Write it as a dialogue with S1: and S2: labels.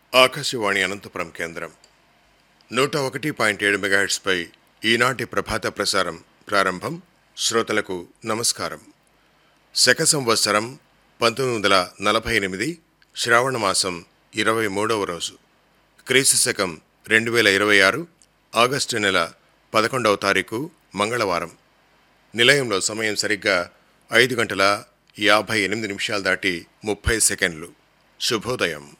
S1: ఆకాశవాణి అనంతపురం కేంద్రం 101.7 మెగాహెర్ట్జ్పై ఈనాటి ప్రభాత ప్రసారం ప్రారంభం. శ్రోతలకు నమస్కారం. శక సంవత్సరం 1948 శ్రావణమాసం 23వ రోజు, క్రీస్తు శకం 2026 ఆగస్టు నెల 11వ తారీఖు మంగళవారం. నిలయంలో సమయం సరిగ్గా 5 గంటల 58 నిమిషాలు దాటి 30 సెకండ్లు. శుభోదయం.